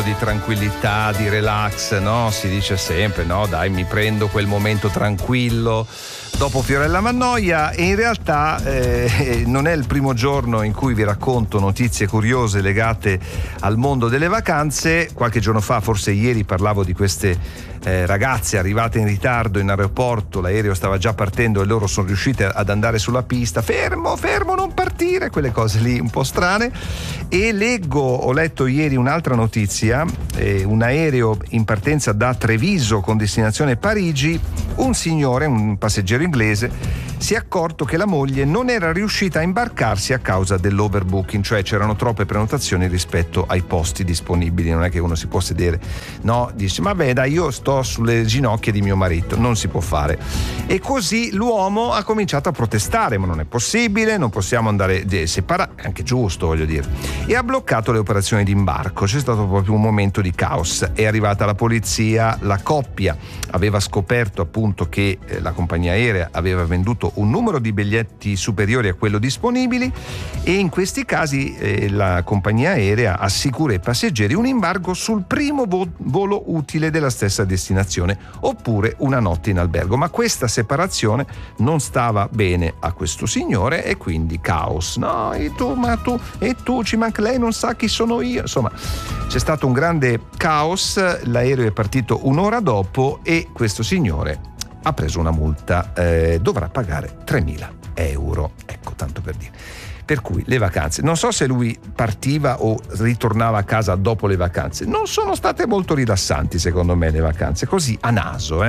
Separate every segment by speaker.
Speaker 1: di tranquillità, di relax, no? Si dice sempre, no? Dai, mi prendo quel momento tranquillo dopo Fiorella Mannoia, e in realtà non è il primo giorno in cui vi racconto notizie curiose legate al mondo delle vacanze. Qualche giorno fa, forse ieri, parlavo di queste ragazze arrivate in ritardo in aeroporto, l'aereo stava già partendo e loro sono riuscite ad andare sulla pista, fermo, non partire, quelle cose lì un po' strane. E ho letto ieri un'altra notizia, un aereo in partenza da Treviso con destinazione Parigi, un signore, un passeggero inglese, si è accorto che la moglie non era riuscita a imbarcarsi a causa dell'overbooking, cioè c'erano troppe prenotazioni rispetto ai posti disponibili. Non è che uno si può sedere, no, dice vabbè dai, io sto sulle ginocchia di mio marito, non si può fare. E così l'uomo ha cominciato a protestare, ma non è possibile, non possiamo andare separati, è anche giusto, voglio dire, e ha bloccato le operazioni di imbarco. C'è stato proprio un momento di caos, è arrivata la polizia, la coppia aveva scoperto appunto che la compagnia aerea aveva venduto un numero di biglietti superiori a quello disponibili, e in questi casi la compagnia aerea assicura ai passeggeri un imbarco sul primo volo utile della stessa destinazione, oppure una notte in albergo. Ma questa separazione non stava bene a questo signore e quindi caos. No, e tu ci manca, lei non sa chi sono io. Insomma, c'è stato un grande caos, l'aereo è partito un'ora dopo e questo signore ha preso una multa, dovrà pagare 3.000 euro, ecco, tanto per dire. Per cui le vacanze, non so se lui partiva o ritornava a casa dopo le vacanze, non sono state molto rilassanti secondo me le vacanze, così a naso.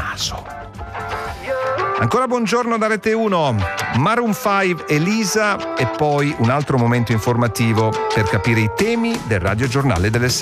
Speaker 1: Ancora buongiorno da Rete 1, Maroon 5, Elisa, e poi un altro momento informativo per capire i temi del radiogiornale delle 6.